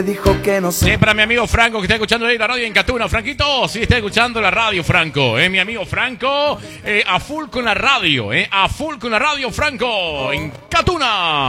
Dijo que no sé. Para mi amigo Franco que está escuchando ahí la radio en Catuna. Franquito, sí está escuchando la radio, Franco. Mi amigo Franco, a full con la radio, a full con la radio, Franco, en Catuna.